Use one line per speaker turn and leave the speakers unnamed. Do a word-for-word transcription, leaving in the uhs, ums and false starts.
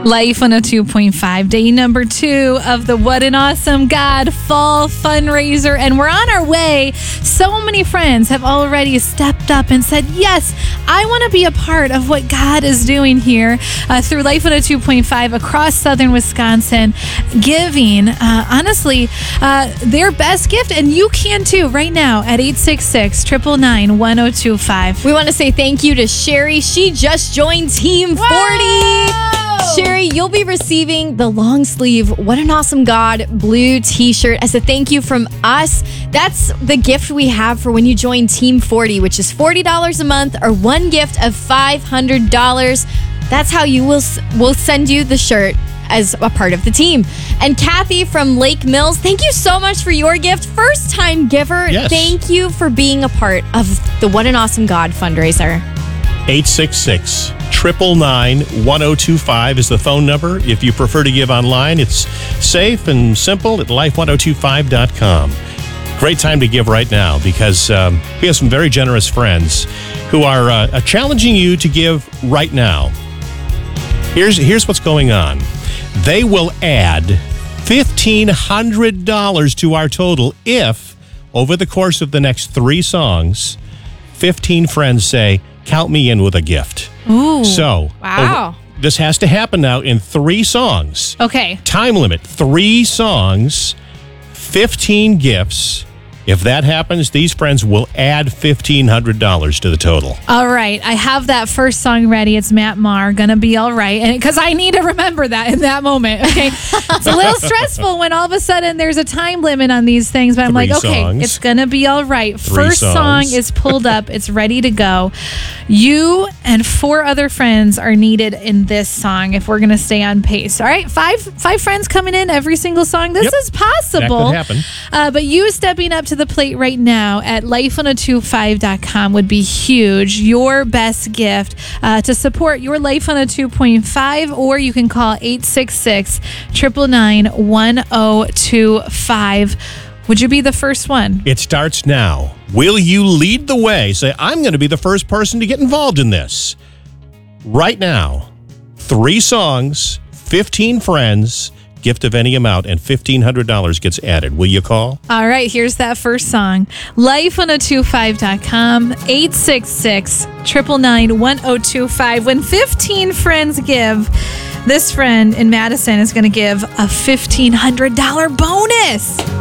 Life one oh two point five, day number two of the What an Awesome God Fall Fundraiser. And we're on our way. So many friends have already stepped up and said, yes, I want to be a part of what God is doing here uh, through Life one oh two point five across southern Wisconsin, giving, uh, honestly, uh, their best gift. And you can too right now at eight six six, nine nine nine, one oh two five.
We want to say thank you to Sherry. She just joined Team forty.
Whoa!
Sherry, you'll be receiving the long sleeve What an Awesome God blue t-shirt as a thank you from us. That's the gift we have for when you join Team forty, which is forty dollars a month or one gift of five hundred dollars. That's how you will we'll send you the shirt as a part of the team. And Kathy from Lake Mills, thank you so much for your gift. First time giver.
Yes.
Thank you for being a part of the What an Awesome God fundraiser.
eight six six, nine nine nine, one oh two five is the phone number. If you prefer to give online, it's safe and simple at life one oh two five dot com. Great time to give right now because um, we have some very generous friends who are uh, challenging you to give right now. Here's, here's what's going on. They will add fifteen hundred dollars to our total if, over the course of the next three songs, fifteen friends say, count me in with a gift.
Ooh.
So,
Wow.
over- this has to happen now in three songs.
Okay.
Time limit, three songs, fifteen gifts. If that happens, these friends will add fifteen hundred dollars to the total.
All right. I have that first song ready. It's Matt Maher, Gonna Be All Right. And because I need to remember that in that moment. Okay. It's a little stressful when all of a sudden there's a time limit on these things. But I'm
Three
like, okay,
songs.
it's gonna be all right.
Three
First song
songs.
is pulled up. It's ready to go. You and four other friends are needed in this song if we're gonna stay on pace. All right. Five five friends coming in every single song. This
Yep.
is possible.
That could happen.
Uh, but you stepping up to the plate right now at life one oh two five dot com would be huge. Your best gift uh, to support your Life one oh two point five, or you can call eight six six, nine nine nine, one oh two five. Would you be the first one?
It starts now. Will you lead the way? Say, I'm going to be the first person to get involved in this. Right now, three songs, fifteen friends, gift of any amount, and fifteen hundred dollars gets added. Will you call?
All right, here's that first song. life one oh two five dot com, eight six six, nine nine nine, one oh two five. When fifteen friends give, this friend in Madison is going to give a fifteen hundred dollars bonus.